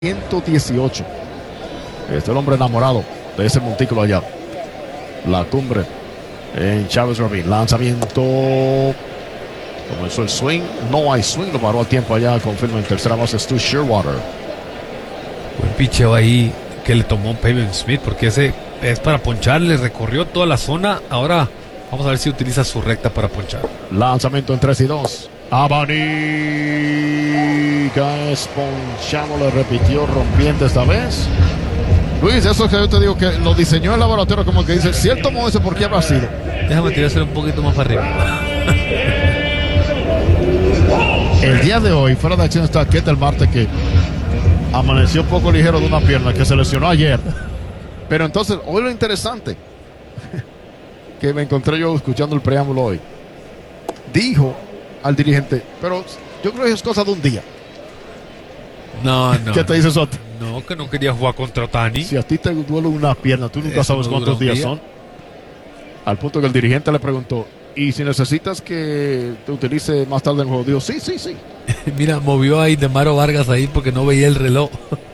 118. Este es el hombre enamorado de ese montículo allá. La cumbre en Chávez Ravine. Lanzamiento. Comenzó el swing. No hay swing. Lo paró a tiempo allá. Confirma en tercera base Stu Shearwater. Buen picheo ahí que le tomó Pavin Smith, porque ese es para ponchar. Le recorrió toda la zona. Ahora vamos a ver si utiliza su recta para ponchar. Lanzamiento en 3-2. Abanica es ponchado, le repitió rompiente esta vez. Luis, eso que yo te digo que lo diseñó el laboratorio, como que dice, si él tomó ese, ¿por qué habrá sido? Déjame tirárselo un poquito más para arriba. El día de hoy, fuera de acción está Ketel Marte, que amaneció un poco ligero de una pierna, que se lesionó ayer. Pero entonces, hoy lo interesante, que me encontré yo escuchando el preámbulo hoy, dijo al dirigente, pero yo creo que es cosa de un día. No. ¿Qué te dice Soto? No, que no quería jugar contra Ohtani. Si a ti te duele una pierna, tú nunca Eso sabes no cuántos dura un días día. son. Al punto que el dirigente le preguntó, ¿y si necesitas que te utilice más tarde en el juego? Dijo, sí. Mira, movió a Indemaro Vargas ahí porque no veía el reloj.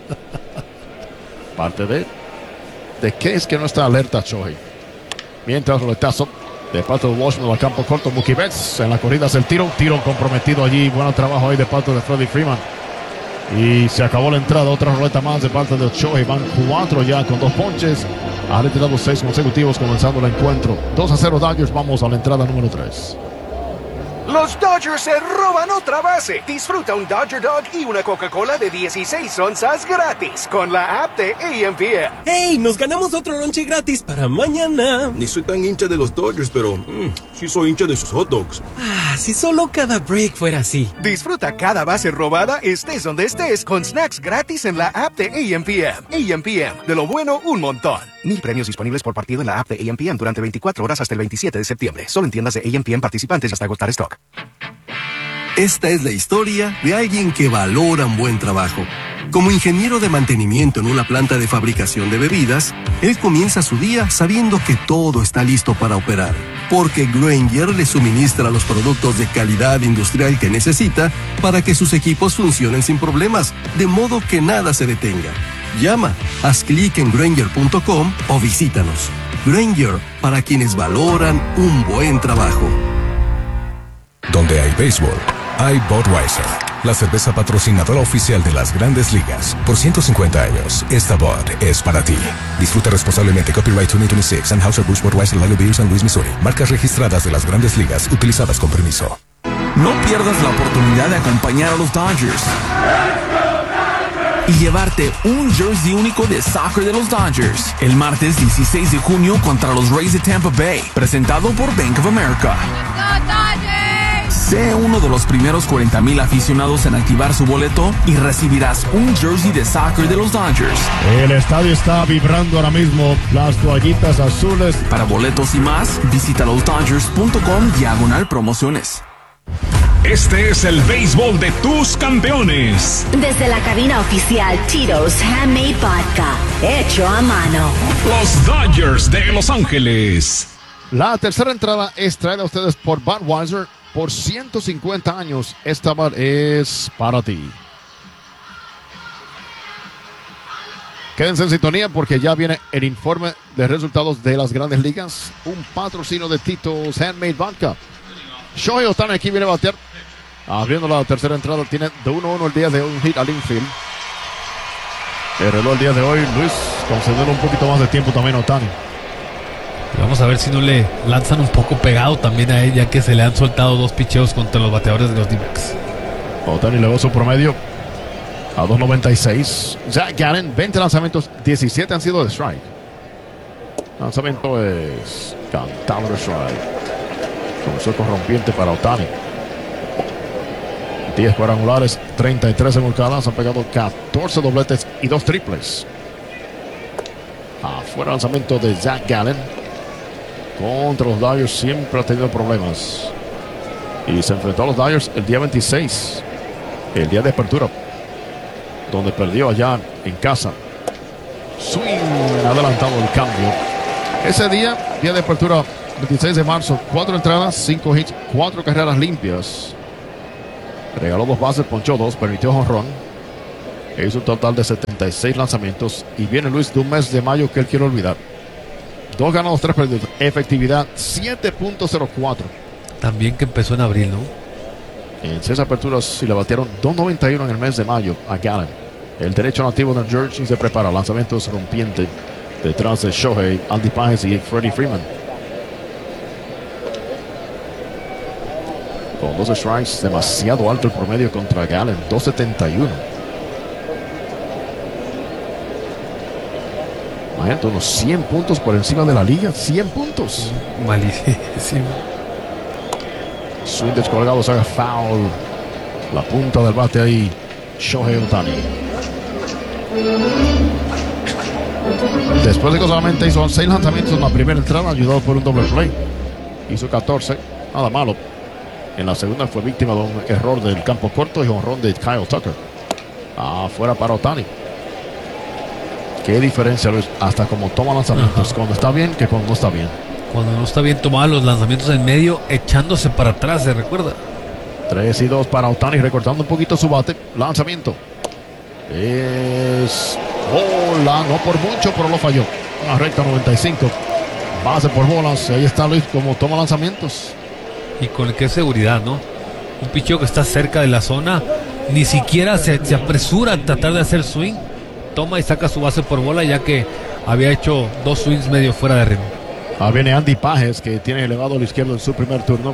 Parte de qué es que no está alerta Shohei. Mientras roletazo de parte de Washington al campo corto, Mookie Betts en la corrida hace el tiro comprometido allí, buen trabajo ahí de parte de Freddie Freeman. Y se acabó la entrada, otra roleta más de parte de Shohei, van 4 ya con 2 ponches, ha retirado 6 consecutivos comenzando el encuentro. 2-0 Dodgers, vamos a la entrada número 3. Los Dodgers se roban otra base. Disfruta un Dodger Dog y una Coca-Cola de 16 onzas gratis con la app de AMPM. ¡Hey! Nos ganamos otro lonche gratis para mañana. Ni soy tan hincha de los Dodgers, pero sí soy hincha de sus hot dogs. Ah, si solo cada break fuera así. Disfruta cada base robada, estés donde estés, con snacks gratis en la app de AMPM. AMPM, de lo bueno, un montón. 1000 premios disponibles por partido en la app de AMPM durante 24 horas hasta el 27 de septiembre. Solo en tiendas de AMPM participantes hasta agotar stock. Esta es la historia de alguien que valora un buen trabajo. Como ingeniero de mantenimiento en una planta de fabricación de bebidas, él comienza su día sabiendo que todo está listo para operar, porque Grainger le suministra los productos de calidad industrial que necesita para que sus equipos funcionen sin problemas, de modo que nada se detenga. Llama, haz clic en Grainger.com o visítanos. Grainger, para quienes valoran un buen trabajo. Donde hay béisbol, hay Budweiser, la cerveza patrocinadora oficial de las Grandes Ligas. Por 150 años, esta Bud es para ti. Disfruta responsablemente. Copyright 2026, Anheuser-Busch Budweiser Lager Beer, San Luis, Missouri. Marcas registradas de las Grandes Ligas, utilizadas con permiso. No pierdas la oportunidad de acompañar a los Dodgers y llevarte un jersey único de soccer de los Dodgers el martes 16 de junio contra los Rays de Tampa Bay, presentado por Bank of America. Sé uno de los primeros 40,000 aficionados en activar su boleto y recibirás un jersey de soccer de los Dodgers. El estadio está vibrando ahora mismo, las toallitas azules. Para boletos y más, visita losdodgers.com/promociones. Este es el béisbol de tus campeones. Desde la cabina oficial Tito's Handmade Vodka, hecho a mano. Los Dodgers de Los Ángeles. La tercera entrada es traída a ustedes por Budweiser. Por 150 años, esta bar es para ti. Quédense en sintonía porque ya viene el informe de resultados de las Grandes Ligas. Un patrocinio de Tito's Handmade Vodka. Shohei Ohtani aquí viene a batear. Abriendo la tercera entrada, tiene de 1-1 el día de un hit al infield. El reloj el día de hoy, Luis, concederle un poquito más de tiempo también a Ohtani. Vamos a ver si no le lanzan un poco pegado también a él, ya que se le han soltado 2 picheos contra los bateadores de los D-backs. Ohtani le va su promedio a 2.96. Zach Gallen, 20 lanzamientos, 17 han sido de strike. Lanzamiento es cantado de strike. Comenzó corrompiente para Ohtani. 10 cuadrangulares, 33 embolcadas, han pegado 14 dobletes y 2 triples. Afuera lanzamiento de Zach Gallen. Contra los Dodgers siempre ha tenido problemas. Y se enfrentó a los Dodgers el día 26. El día de apertura. Donde perdió allá en casa. Swing adelantado el cambio. Ese día de apertura, 26 de marzo, 4 entradas, 5 hits, 4 carreras limpias. Regaló 2 bases, ponchó 2, permitió jonrón. Hizo un total de 76 lanzamientos. Y viene Luis de un mes de mayo que él quiere olvidar. 2 ganados, 3 perdidos. Efectividad 7.04. También que empezó en abril, ¿no? En 6 aperturas y le batearon 2.91 en el mes de mayo a Gallen. El derecho nativo de New Jersey se prepara. Lanzamientos rompiente detrás de Shohei, Andy Pages y Freddie Freeman. Con 12 strikes, demasiado alto el promedio contra Gallen, 2.71. Imagínate, unos 100 puntos por encima de la liga. 100 puntos. Malísimo. Swing descolgado, se haga foul. La punta del bate ahí, Shohei Ohtani. Después de que solamente hizo 6 lanzamientos en la primera entrada, ayudado por un doble play. Hizo 14, nada malo. En la segunda fue víctima de un error del campo corto y jonrón de Kyle Tucker. Afuera para Ohtani. Qué diferencia, Luis, hasta como toma lanzamientos. Cuando está bien que cuando no está bien. Cuando no está bien, tomaba los lanzamientos en medio, echándose para atrás, ¿se recuerda? 3-2 para Ohtani, recortando un poquito su bate. Lanzamiento. Es bola, no por mucho, pero lo falló. Una recta 95. Base por bolas. Ahí está Luis, como toma lanzamientos. Y con qué seguridad, ¿no? Un picheo que está cerca de la zona, ni siquiera se apresura a tratar de hacer swing. Toma y saca su base por bola, ya que había hecho 2 swings medio fuera de ritmo. Viene Andy Pages, que tiene elevado al izquierdo en su primer turno.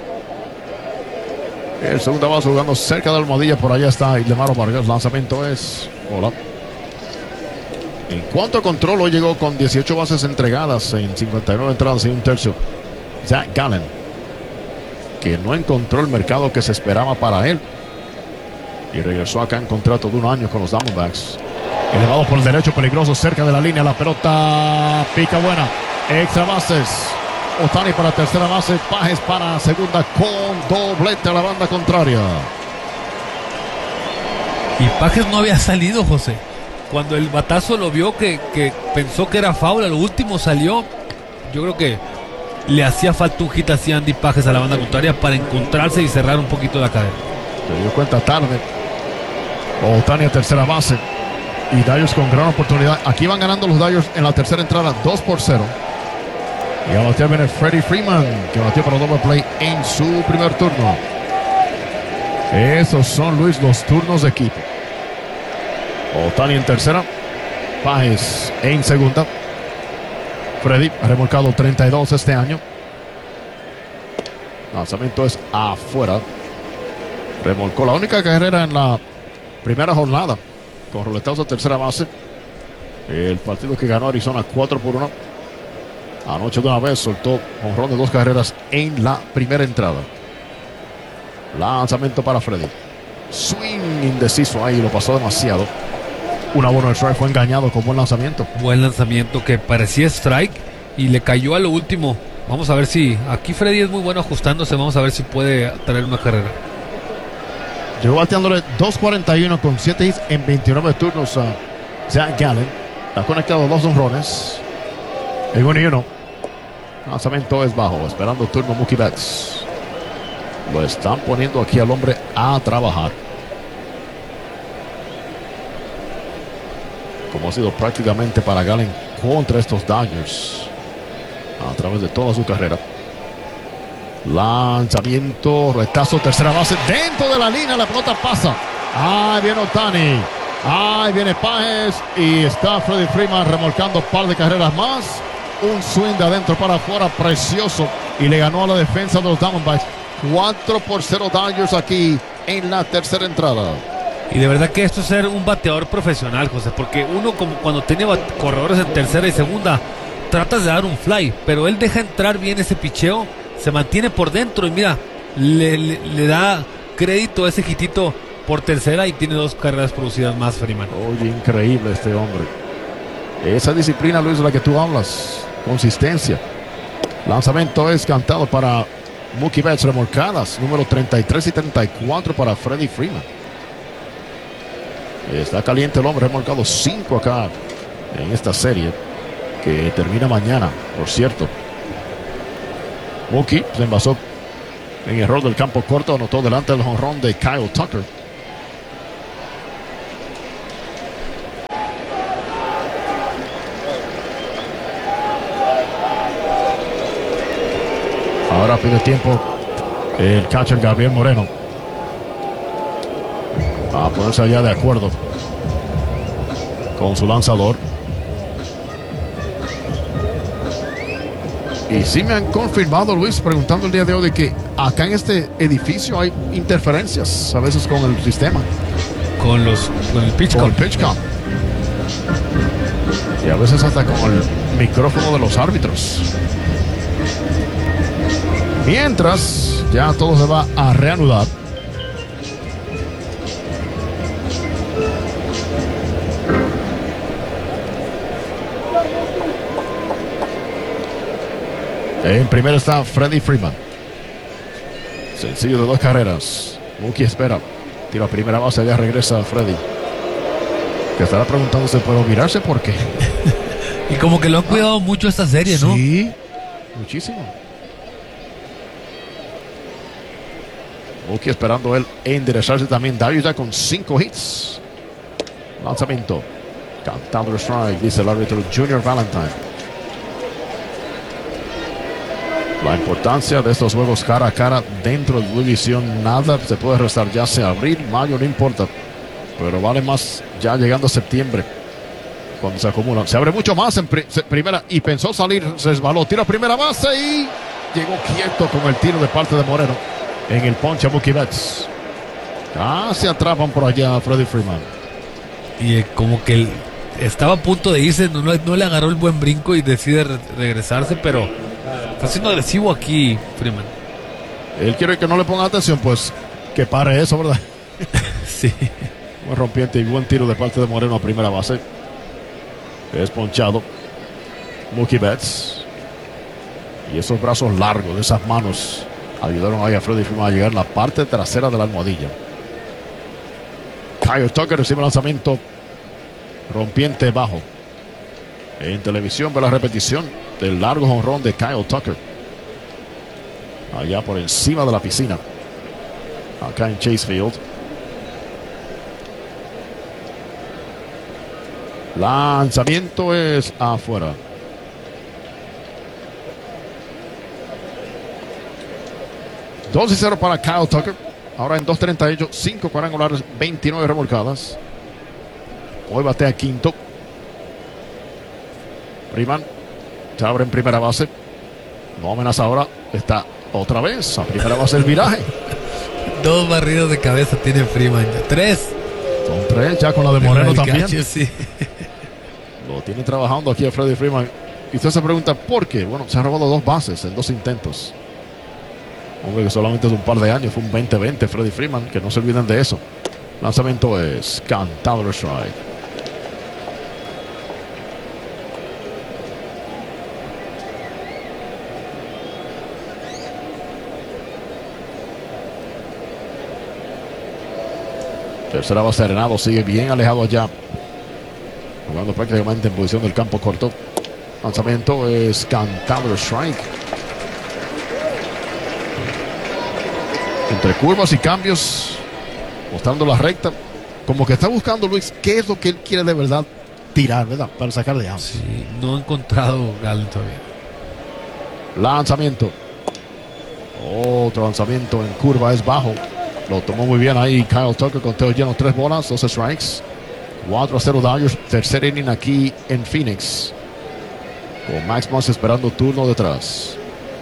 El segundo base jugando cerca de la almohadilla. Por allá está Ildemaro Vargas. Lanzamiento es bola. En cuanto a control, hoy llegó con 18 bases entregadas en 59 entradas y un tercio. Zach Gallen, que no encontró el mercado que se esperaba para él. Y regresó acá en contrato de 1 año con los Diamondbacks. Elevado por el derecho, peligroso, cerca de la línea. La pelota pica buena. Extra bases. Ohtani para tercera base. Pages para segunda con doblete a la banda contraria. Y Pages no había salido, José. Cuando el batazo lo vio que pensó que era foul, a lo último salió. Yo creo que le hacía falta un hit así a Andy Pages a la banda contraria para encontrarse y cerrar un poquito la cadera. Se dio cuenta tarde. Ohtani a tercera base. Y Dodgers con gran oportunidad. Aquí van ganando los Dodgers en la tercera entrada 2-0. Y a batear viene Freddie Freeman, que batió para doble play en su primer turno. Esos son, Luis, los turnos de equipo. Ohtani en tercera. Pages en segunda. Freddie ha remolcado 32 este año. Lanzamiento es afuera. Remolcó la única carrera en la primera jornada con roletazo a tercera base. El partido que ganó Arizona 4-1. Anoche de una vez soltó jonrón de 2 carreras en la primera entrada. Lanzamiento para Freddie. Swing indeciso ahí, lo pasó demasiado. Una buena strike, fue engañado con buen lanzamiento. Buen lanzamiento que parecía strike y le cayó a lo último. Vamos a ver si aquí Freddie es muy bueno ajustándose. Vamos a ver si puede traer una carrera. Llegó bateándole 2.41 con 7 hits en 29 turnos a Zach Gallen. Ha conectado 2 jonrones en 1 y 1. Lanzamiento es bajo, esperando turno Mookie Betts. Lo están poniendo aquí al hombre a trabajar. Como ha sido prácticamente para Gallen contra estos Dodgers a través de toda su carrera. Lanzamiento, retazo, tercera base, dentro de la línea, la pelota pasa. Ahí viene Ohtani, ahí viene Pages y está Freddie Freeman remolcando un par de carreras más. Un swing de adentro para afuera, precioso, y le ganó a la defensa de los Diamondbacks. 4-0 Dodgers aquí en la tercera entrada. Y de verdad que esto es ser un bateador profesional, José, porque uno como cuando tiene corredores en tercera y segunda, tratas de dar un fly, pero él deja entrar bien ese picheo, se mantiene por dentro y mira, le da crédito a ese hitito por tercera y tiene 2 carreras producidas más, Freeman. Oye, increíble este hombre. Esa disciplina, Luis, de la que tú hablas, consistencia. Lanzamiento es cantado para Mookie Betts, remolcadas número 33 y 34 para Freddie Freeman. Está caliente el hombre, remolcado 5 acá en esta serie que termina mañana, por cierto. Mookie se envasó en error del campo corto, anotó delante del jonrón de Kyle Tucker. Ahora pide tiempo el catcher Gabriel Moreno. Va a ponerse allá de acuerdo con su lanzador. Y sí me han confirmado, Luis, preguntando el día de hoy de que acá en este edificio hay interferencias a veces con el sistema. Con el pitch Con count. el pitch count. Y a veces hasta con el micrófono de los árbitros. Mientras ya todo se va a reanudar. En primera está Freddie Freeman. Sencillo de 2 carreras. Mookie espera. Tiro a primera base, ya regresa Freddie. Que estará preguntándose, ¿puedo mirarse por qué? Y como que lo han cuidado mucho esta serie, ¿no? Sí, muchísimo. Mookie esperando él enderezarse también. Darius ya con 5 hits. Lanzamiento. Cantando el strike, dice el árbitro Junior Valentine. La importancia de estos juegos cara a cara dentro de la división, nada se puede restar, ya sea abril, mayo, no importa. Pero vale más ya llegando a septiembre, cuando se acumulan. Se abre mucho más en primera y pensó salir, se resbaló, tiro a primera base y llegó quieto con el tiro de parte de Moreno en el ponche a Mookie Betts. Casi atrapan por allá a Freddie Freeman. Y como que estaba a punto de irse, no le agarró el buen brinco y decide regresarse, pero está siendo agresivo aquí Freeman. Él quiere que no le ponga atención, pues que pare eso, ¿verdad? Sí. Buen rompiente y buen tiro de parte de Moreno a primera base. Es ponchado Mookie Betts. Y esos brazos largos de esas manos ayudaron ahí a Freddie Freeman a llegar a la parte trasera de la almohadilla. Kyle Tucker recibe el lanzamiento rompiente bajo. En televisión ve la repetición del largo jonrón de Kyle Tucker. Allá por encima de la piscina. Acá en Chase Field. Lanzamiento es afuera. Dos y 0 para Kyle Tucker. Ahora en 2.38, 5 cuadrangulares, 29 remolcadas. Hoy batea quinto. Freeman se abre en primera base. No amenaza ahora. Está otra vez a primera base el viraje. 2 barridos de cabeza tiene Freeman. 3. Son 3 ya con la de Moreno también. Cacho, sí. Lo tiene trabajando aquí a Freddie Freeman. Y usted se pregunta por qué. Bueno, se ha robado 2 bases en 2 intentos. Hombre, que solamente es un par de años. Fue un 20-20 Freddie Freeman. Que no se olviden de eso. Lanzamiento es cantado el strike. Tercera base Arenado, sigue bien alejado allá. Jugando prácticamente en posición del campo corto. Lanzamiento es cantado el strike. Entre curvas y cambios, mostrando la recta. Como que está buscando Luis qué es lo que él quiere de verdad tirar, ¿verdad? Para sacar de ambos. Sí, no ha encontrado Galen todavía. Lanzamiento. Otro lanzamiento en curva es bajo. Lo tomó muy bien ahí Kyle Tucker, conteo lleno, 3 bolas, 2 strikes. 4-0 Dodgers, tercer inning aquí en Phoenix. Con Max Muncy esperando turno detrás.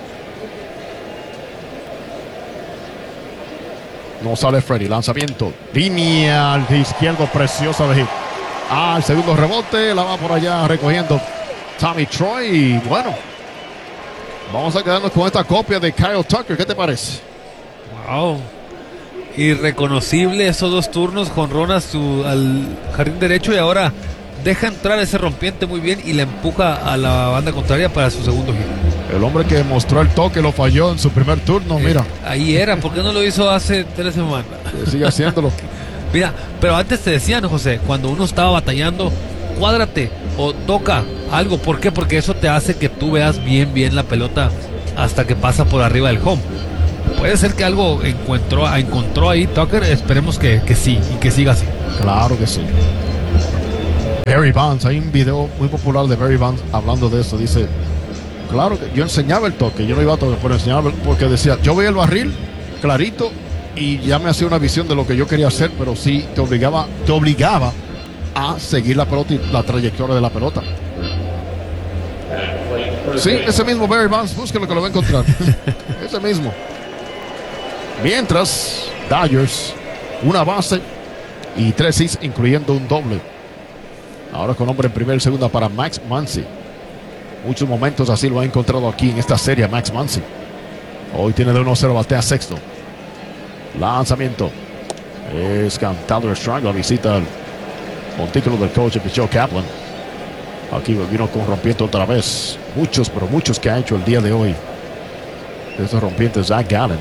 No sale Freddy, lanzamiento. Línea al izquierdo, preciosa de hit. El segundo rebote, la va por allá recogiendo Tommy Troy. Y bueno, vamos a quedarnos con esta copia de Kyle Tucker. ¿Qué te parece? Wow. Irreconocible esos 2 turnos, jonrón al jardín derecho y ahora deja entrar ese rompiente muy bien y la empuja a la banda contraria para su segundo giro. El hombre que mostró el toque lo falló en su primer turno, mira. Ahí era, ¿por qué no lo hizo hace 3 semanas? Sigue haciéndolo. Mira, pero antes te decían, José, cuando uno estaba batallando, cuádrate o toca algo. ¿Por qué? Porque eso te hace que tú veas bien la pelota hasta que pasa por arriba del home. Puede ser que algo encontró ahí Tucker, esperemos que sí y que siga así. Claro que sí. Barry Bonds, hay un video muy popular de Barry Bonds hablando de eso. Dice, Claro que yo enseñaba el toque, yo no iba a tocar, pero enseñaba porque decía, yo veía el barril clarito y ya me hacía una visión de lo que yo quería hacer, pero sí te obligaba a seguir la pelota y la trayectoria de la pelota. Sí, ese mismo Barry Bonds, búsquelo que lo va a encontrar. Ese mismo. Mientras, Dodgers, una base y 3 hits, incluyendo un doble. Ahora con hombre en primera y segunda para Max Muncy. Muchos momentos así lo ha encontrado aquí en esta serie Max Muncy. Hoy tiene de 1-0, batea sexto. Lanzamiento. Es Tyler Strong, la visita al montículo del coach Joe Kaplan. Aquí vino con rompiente otra vez. Muchos, pero muchos que ha hecho el día de hoy. Estos rompientes, Zach Gallen.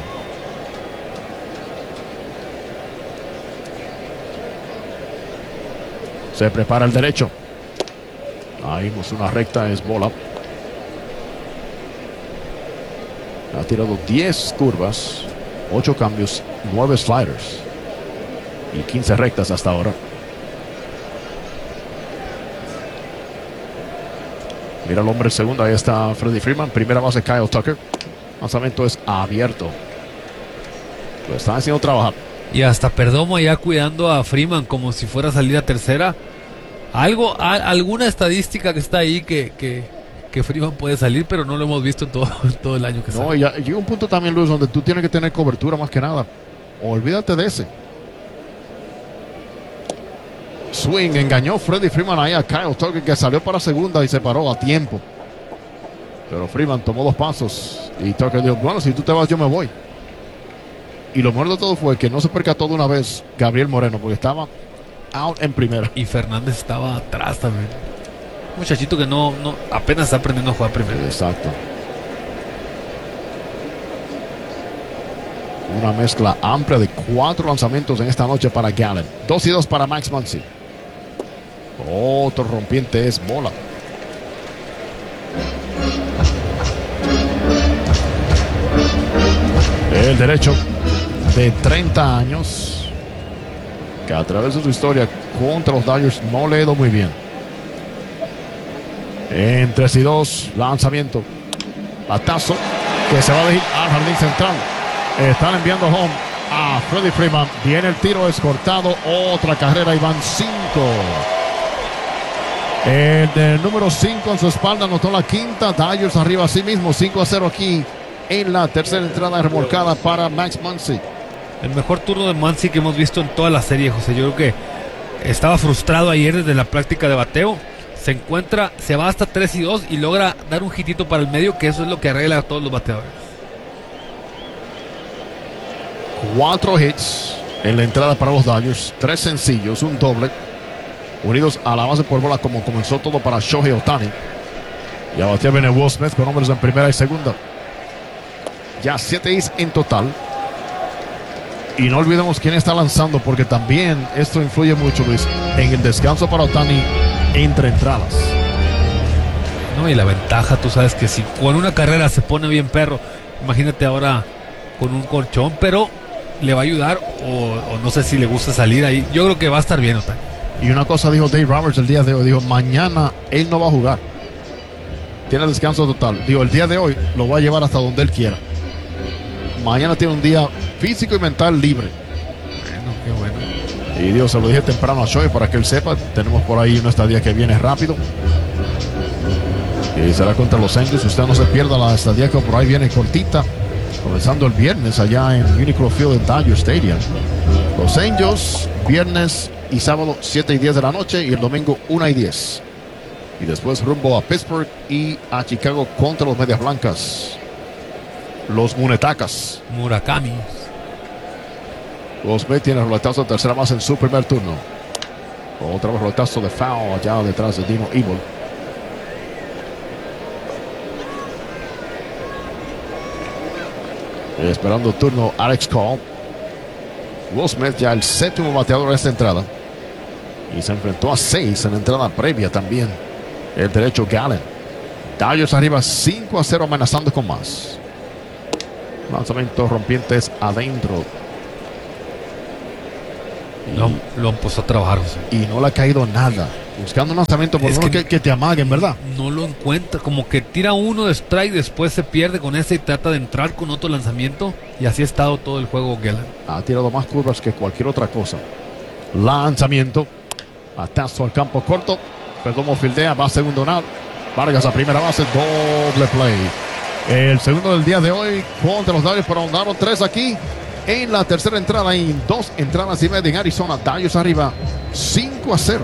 Se prepara el derecho. Ahí vimos una recta, es bola. Ha tirado 10 curvas, 8 cambios, 9 sliders y 15 rectas hasta ahora. Mira el hombre segundo, ahí está Freddie Freeman. Primera base Kyle Tucker. Lanzamiento es abierto. Lo están haciendo trabajar. Y hasta Perdomo allá cuidando a Freeman como si fuera a salir a tercera. Alguna estadística que está ahí que Freeman puede salir, pero no lo hemos visto en todo el año que sale. No, ya llega un punto también, Luis, donde tú tienes que tener cobertura más que nada. Olvídate de ese. Swing, engañó Freddie Freeman ahí a Kyle Tucker, que salió para segunda y se paró a tiempo. Pero Freeman tomó 2 pasos y Tucker dijo, bueno, si tú te vas yo me voy. Y lo mejor de todo fue que no se percató de una vez Gabriel Moreno, porque estaba out en primera. Y Fernández estaba atrás también. Muchachito que no apenas está aprendiendo a jugar primero. Exacto. Una mezcla amplia de 4 lanzamientos en esta noche para Gallen. 2-2 para Max Muncy. Otro rompiente es bola. El derecho de 30 años, que a través de su historia contra los Dodgers no le ha ido muy bien. En 3-2, lanzamiento. Batazo que se va a dirigir al jardín central. Están enviando home a Freddie Freeman. Viene el tiro, es cortado. Otra carrera y van 5. El del número 5 en su espalda anotó la quinta. Dodgers arriba a sí mismo. 5-0 aquí en la tercera entrada remolcada para Max Muncy. El mejor turno de Muncy que hemos visto en toda la serie, José. Yo creo que estaba frustrado ayer desde la práctica de bateo. Se encuentra, se va hasta 3-2 y logra dar un hitito para el medio, que eso es lo que arregla a todos los bateadores. 4 hits en la entrada para los Dodgers, 3 sencillos, un doble, unidos a la base por bola como comenzó todo para Shohei Ohtani. Y a batear viene Will Smith con hombres en primera y segunda. Ya 7 hits en total. Y no olvidemos quién está lanzando, porque también esto influye mucho, Luis, en el descanso para Ohtani entre entradas. No, y la ventaja, tú sabes que si con una carrera se pone bien perro, imagínate ahora con un colchón, pero le va a ayudar o no sé si le gusta salir ahí. Yo creo que va a estar bien Ohtani. Y una cosa dijo Dave Roberts el día de hoy, dijo, mañana él no va a jugar. Tiene descanso total. Digo, el día de hoy lo va a llevar hasta donde él quiera. Mañana tiene un día físico y mental libre. Bueno, qué bueno. Y Dios, se lo dije temprano a Shohei para que él sepa. Tenemos por ahí una estadía que viene rápido. Y será contra los Angels. Usted no se pierda la estadía que por ahí viene cortita. Comenzando el viernes allá en Unicro Field en Dodger Stadium. Los Angels, viernes y sábado 7:10 de la noche. Y el domingo 1:10. Y después rumbo a Pittsburgh y a Chicago contra los Medias Blancas. Los Munetacas. Murakami. Will Smith tiene el roletazo de tercera base en su primer turno. Otra vez roletazo de foul allá detrás de Dino Evil. Esperando turno Alex Cole. Will Smith ya el séptimo bateador de esta entrada. Y se enfrentó a 6 en la entrada previa también. El derecho Gallen. Dodgers arriba 5-0 amenazando con más. Lanzamiento rompientes adentro. Lo han puesto a trabajar, José. Y no le ha caído nada. Buscando un lanzamiento por uno que te amaguen, ¿verdad? No lo encuentra, como que tira uno de strike, después se pierde con ese y trata de entrar con otro lanzamiento, y así ha estado todo el juego Gallen. Ha tirado más curvas que cualquier otra cosa. Lanzamiento, atazo al campo corto, Perdomo fildea, va a segundo down. Vargas a primera base, doble play. El segundo del día de hoy contra los Dodgers, pero andaron 3 aquí en la tercera entrada, en 2 entradas y media en Arizona. Dodgers arriba 5-0.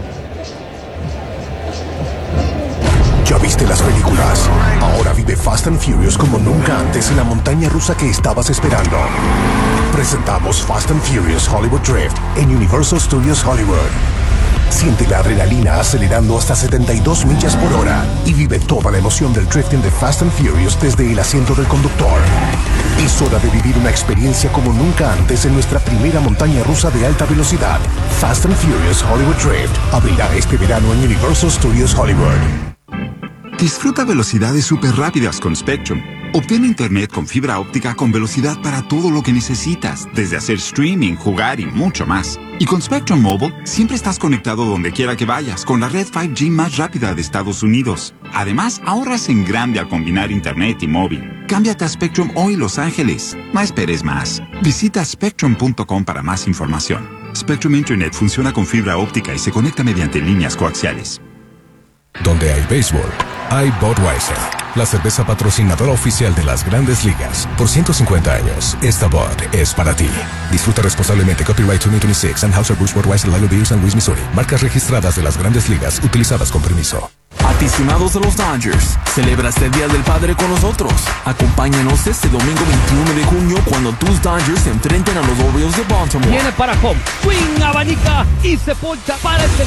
¿Ya viste las películas? Ahora vive Fast and Furious como nunca antes en la montaña rusa que estabas esperando. Presentamos Fast and Furious Hollywood Drift en Universal Studios Hollywood. Siente la adrenalina acelerando hasta 72 millas por hora y vive toda la emoción del drifting de Fast and Furious desde el asiento del conductor. Es hora de vivir una experiencia como nunca antes en nuestra primera montaña rusa de alta velocidad. Fast and Furious Hollywood Drift abrirá este verano en Universal Studios Hollywood. Disfruta velocidades súper rápidas con Spectrum. Obtén internet con fibra óptica con velocidad para todo lo que necesitas, desde hacer streaming, jugar y mucho más. Y con Spectrum Mobile, siempre estás conectado donde quiera que vayas, con la red 5G más rápida de Estados Unidos. Además, ahorras en grande al combinar internet y móvil. Cámbiate a Spectrum hoy, Los Ángeles. No esperes más. Visita spectrum.com para más información. Spectrum Internet funciona con fibra óptica y se conecta mediante líneas coaxiales. Donde hay béisbol, hay Budweiser, la cerveza patrocinadora oficial de las Grandes Ligas. Por 150 años, esta Bud es para ti. Disfruta responsablemente. Copyright 2026 Anheuser-Busch Budweiser Lager Beer San Luis, Missouri. Marcas registradas de las Grandes Ligas, utilizadas con permiso. Aficionados de los Dodgers, celebra este Día del Padre con nosotros. Acompáñanos este domingo 21 de junio cuando tus Dodgers se enfrenten a los Orioles de Baltimore. Viene para home, swing, abanica y se poncha para el